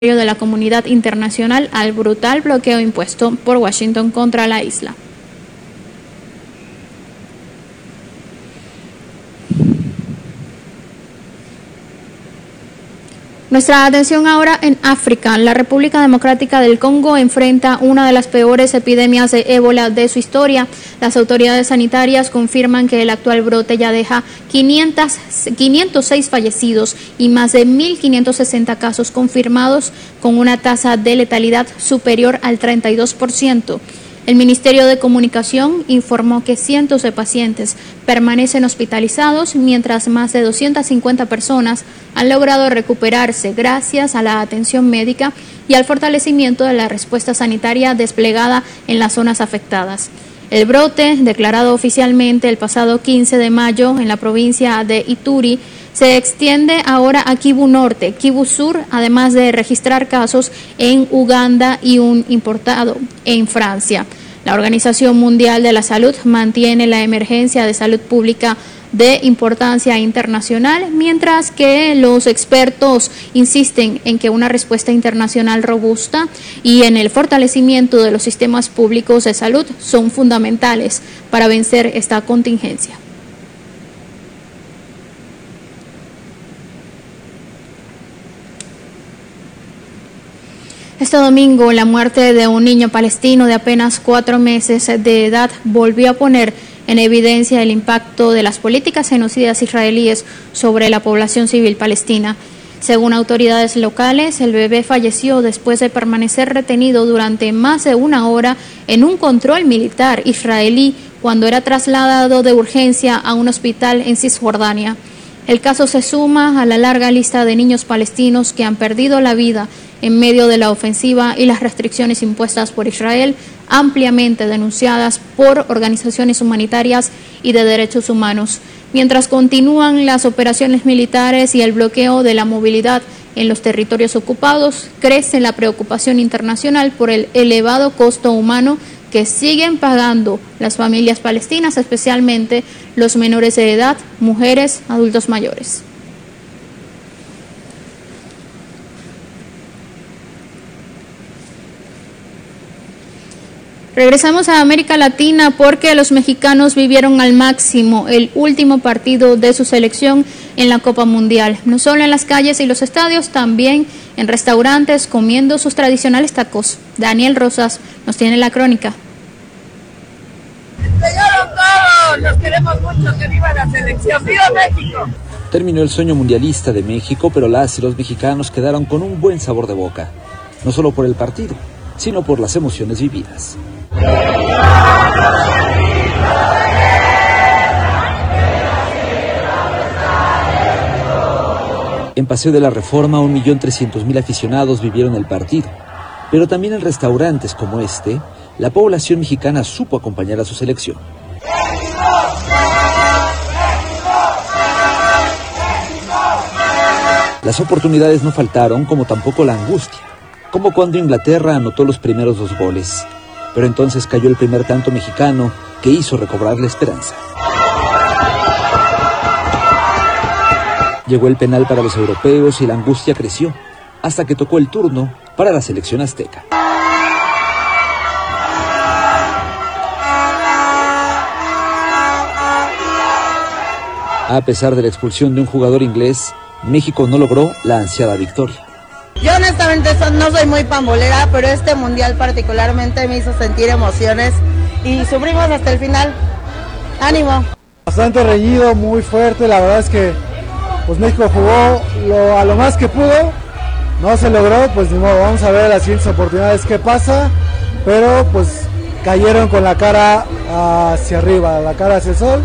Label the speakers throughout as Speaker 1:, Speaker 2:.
Speaker 1: de la comunidad internacional al brutal bloqueo impuesto por Washington contra la isla. Nuestra atención ahora en África. La República Democrática del Congo enfrenta una de las peores epidemias de ébola de su historia. Las autoridades sanitarias confirman que el actual brote ya deja 506 fallecidos y más de 1.560 casos confirmados, con una tasa de letalidad superior al 32%. El Ministerio de Comunicación informó que cientos de pacientes permanecen hospitalizados, mientras más de 250 personas han logrado recuperarse gracias a la atención médica y al fortalecimiento de la respuesta sanitaria desplegada en las zonas afectadas. El brote, declarado oficialmente el pasado 15 de mayo en la provincia de Ituri, se extiende ahora a Kivu Norte, Kivu Sur, además de registrar casos en Uganda y un importado en Francia. La Organización Mundial de la Salud mantiene la emergencia de salud pública de importancia internacional, mientras que los expertos insisten en que una respuesta internacional robusta y en el fortalecimiento de los sistemas públicos de salud son fundamentales para vencer esta contingencia. Este domingo, la muerte de un niño palestino de apenas 4 meses de edad volvió a poner en evidencia el impacto de las políticas genocidas israelíes sobre la población civil palestina. Según autoridades locales, el bebé falleció después de permanecer retenido durante más de 1 hora en un control militar israelí cuando era trasladado de urgencia a un hospital en Cisjordania. El caso se suma a la larga lista de niños palestinos que han perdido la vida en medio de la ofensiva y las restricciones impuestas por Israel, ampliamente denunciadas por organizaciones humanitarias y de derechos humanos. Mientras continúan las operaciones militares y el bloqueo de la movilidad en los territorios ocupados, crece la preocupación internacional por el elevado costo humano que siguen pagando las familias palestinas, especialmente los menores de edad, mujeres, adultos mayores. Regresamos a América Latina porque los mexicanos vivieron al máximo el último partido de su selección en la Copa Mundial, no solo en las calles y los estadios, también en restaurantes comiendo sus tradicionales tacos. Daniel Rosas nos tiene la crónica.
Speaker 2: ¡Llegaron todos! ¡Los queremos mucho! ¡Que viva la selección! ¡Viva México!
Speaker 3: Terminó el sueño mundialista de México, pero las y los mexicanos quedaron con un buen sabor de boca, no solo por el partido, sino por las emociones vividas. En Paseo de la Reforma, 1.300.000 aficionados vivieron el partido, pero también en restaurantes como este, la población mexicana supo acompañar a su selección. Las oportunidades no faltaron, como tampoco la angustia, como cuando Inglaterra anotó los primeros 2 goles. Pero entonces cayó el primer tanto mexicano que hizo recobrar la esperanza. Llegó el penal para los europeos y la angustia creció, hasta que tocó el turno para la selección azteca. A pesar de la expulsión de un jugador inglés, México no logró la ansiada victoria.
Speaker 4: Yo honestamente no soy muy pambolera, pero este mundial particularmente me hizo sentir emociones y sufrimos hasta el final. ¡Ánimo!
Speaker 5: Bastante reñido, muy fuerte, la verdad es que pues México jugó a lo más que pudo, no se logró, pues ni modo, vamos a ver las siguientes oportunidades qué pasa, pero pues cayeron con la cara hacia arriba, la cara hacia el sol.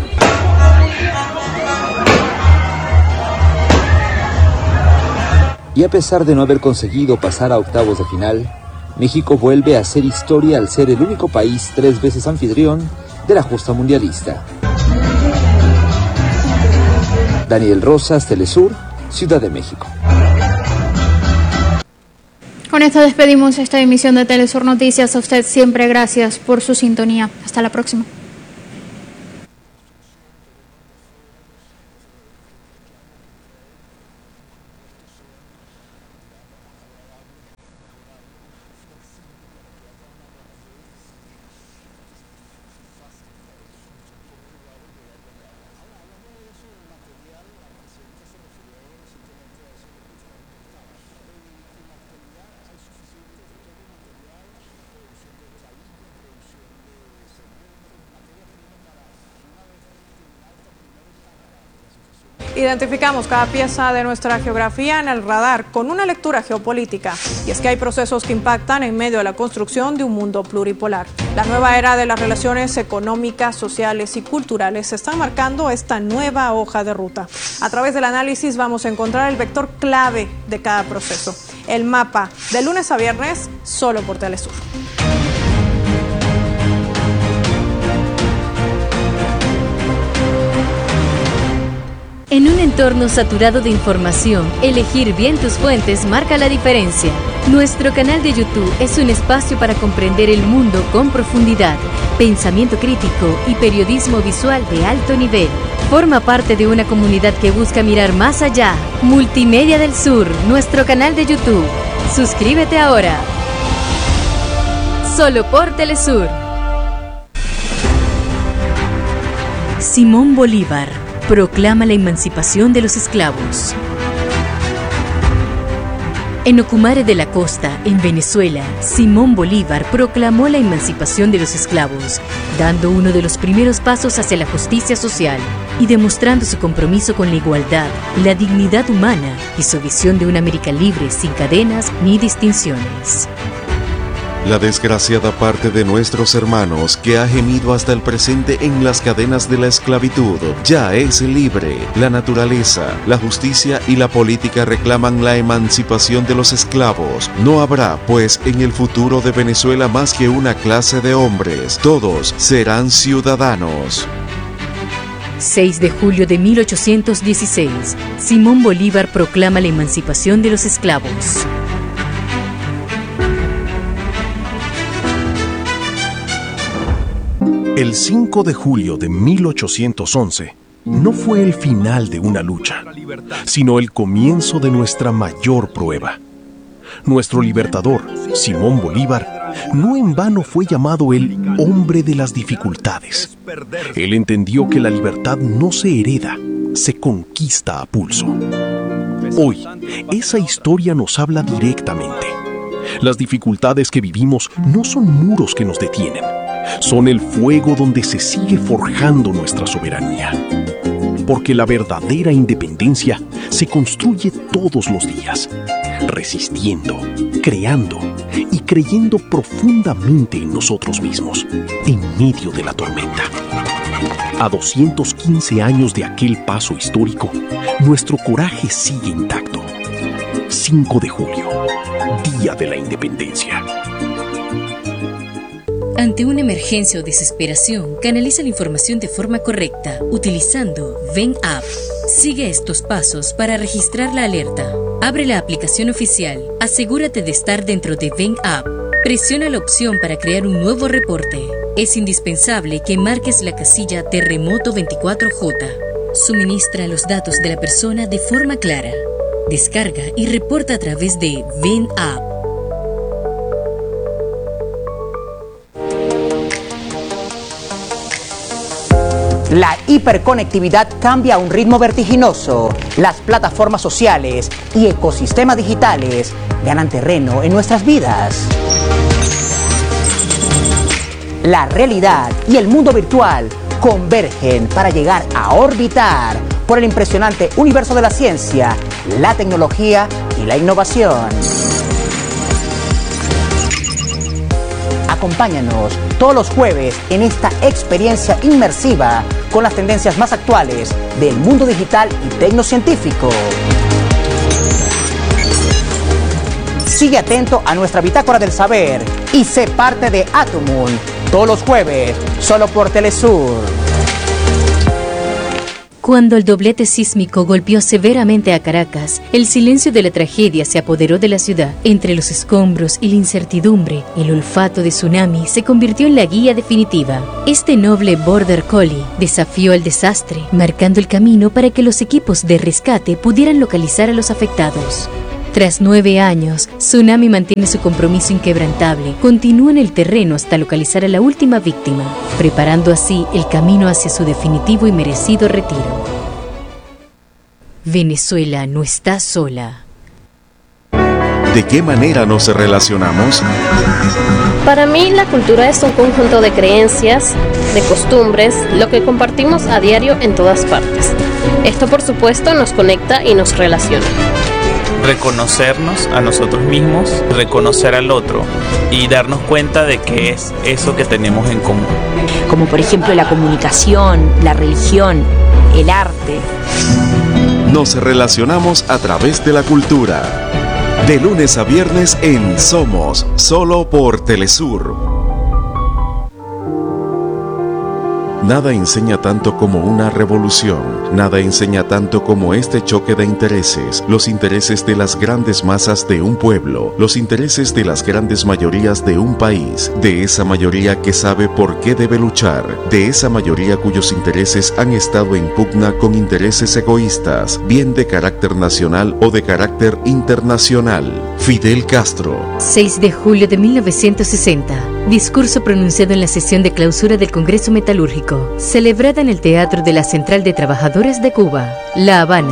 Speaker 3: Y a pesar de no haber conseguido pasar a octavos de final, México vuelve a hacer historia al ser el único país 3 veces anfitrión de la justa mundialista. Daniel Rosas, Telesur, Ciudad de México.
Speaker 1: Con esto despedimos esta emisión de Telesur Noticias. A usted siempre gracias por su sintonía. Hasta la próxima.
Speaker 6: Identificamos cada pieza de nuestra geografía en el radar con una lectura geopolítica. Y es que hay procesos que impactan en medio de la construcción de un mundo pluripolar. La nueva era de las relaciones económicas, sociales y culturales están marcando esta nueva hoja de ruta. A través del análisis vamos a encontrar el vector clave de cada proceso. El mapa, de lunes a viernes, solo por Telesur.
Speaker 7: En un entorno saturado de información, elegir bien tus fuentes marca la diferencia. Nuestro canal de YouTube es un espacio para comprender el mundo con profundidad, pensamiento crítico y periodismo visual de alto nivel. Forma parte de una comunidad que busca mirar más allá. Multimedia del Sur, nuestro canal de YouTube. Suscríbete ahora. Solo por Telesur. Simón Bolívar proclama la emancipación de los esclavos. En Ocumare de la Costa, en Venezuela, Simón Bolívar proclamó la emancipación de los esclavos, dando uno de los primeros pasos hacia la justicia social y demostrando su compromiso con la igualdad, la dignidad humana y su visión de una América libre sin cadenas ni distinciones.
Speaker 8: La desgraciada parte de nuestros hermanos que ha gemido hasta el presente en las cadenas de la esclavitud ya es libre. La naturaleza, la justicia y la política reclaman la emancipación de los esclavos. No habrá, pues, en el futuro de Venezuela más que una clase de hombres. Todos serán ciudadanos.
Speaker 7: 6 de julio de 1816, Simón Bolívar proclama la emancipación de los esclavos.
Speaker 9: El 5 de julio de 1811 no fue el final de una lucha, sino el comienzo de nuestra mayor prueba. Nuestro libertador, Simón Bolívar, no en vano fue llamado el hombre de las dificultades. Él entendió que la libertad no se hereda, se conquista a pulso. Hoy, esa historia nos habla directamente. Las dificultades que vivimos no son muros que nos detienen. Son el fuego donde se sigue forjando nuestra soberanía. Porque la verdadera independencia se construye todos los días, resistiendo, creando y creyendo profundamente en nosotros mismos, en medio de la tormenta. A 215 años de aquel paso histórico, nuestro coraje sigue intacto. 5 de julio, Día de la Independencia.
Speaker 7: Ante una emergencia o desesperación, canaliza la información de forma correcta, utilizando Ven App. Sigue estos pasos para registrar la alerta. Abre la aplicación oficial. Asegúrate de estar dentro de Ven App. Presiona la opción para crear un nuevo reporte. Es indispensable que marques la casilla Terremoto 24J. Suministra los datos de la persona de forma clara. Descarga y reporta a través de Ven App.
Speaker 10: La hiperconectividad cambia a un ritmo vertiginoso. Las plataformas sociales y ecosistemas digitales ganan terreno en nuestras vidas. La realidad y el mundo virtual convergen para llegar a orbitar por el impresionante universo de la ciencia, la tecnología y la innovación. Acompáñanos todos los jueves en esta experiencia inmersiva con las tendencias más actuales del mundo digital y tecnocientífico. Sigue atento a nuestra bitácora del saber y sé parte de Atomun todos los jueves, solo por Telesur.
Speaker 7: Cuando el doblete sísmico golpeó severamente a Caracas, el silencio de la tragedia se apoderó de la ciudad. Entre los escombros y la incertidumbre, el olfato de tsunami se convirtió en la guía definitiva. Este noble Border Collie desafió el desastre, marcando el camino para que los equipos de rescate pudieran localizar a los afectados. Tras 9 años, Tsunami mantiene su compromiso inquebrantable. Continúa en el terreno hasta localizar a la última víctima, preparando así el camino hacia su definitivo y merecido retiro. Venezuela no está sola.
Speaker 8: ¿De qué manera nos relacionamos?
Speaker 11: Para mí la cultura es un conjunto de creencias, de costumbres, lo que compartimos a diario en todas partes. Esto por supuesto nos conecta y nos relaciona.
Speaker 12: Reconocernos a nosotros mismos, reconocer al otro y darnos cuenta de qué es eso que tenemos en común.
Speaker 13: Como por ejemplo la comunicación, la religión, el arte.
Speaker 8: Nos relacionamos a través de la cultura. De lunes a viernes en Somos, solo por Telesur. Nada enseña tanto como una revolución, nada enseña tanto como este choque de intereses, los intereses de las grandes masas de un pueblo, los intereses de las grandes mayorías de un país, de esa mayoría que sabe por qué debe luchar, de esa mayoría cuyos intereses han estado en pugna con intereses egoístas, bien de carácter nacional o de carácter internacional. Fidel Castro.
Speaker 7: 6 de julio de 1960. Discurso pronunciado en la sesión de clausura del Congreso Metalúrgico, celebrada en el Teatro de la Central de Trabajadores de Cuba, La Habana.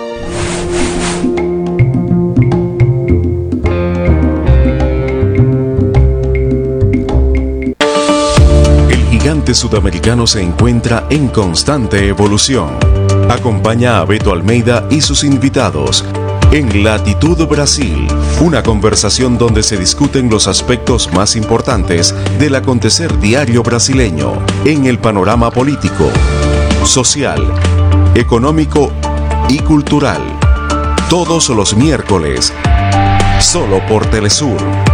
Speaker 8: El gigante sudamericano se encuentra en constante evolución. Acompaña a Beto Almeida y sus invitados en Latitud Brasil, una conversación donde se discuten los aspectos más importantes del acontecer diario brasileño en el panorama político, social, económico y cultural. Todos los miércoles, solo por Telesur.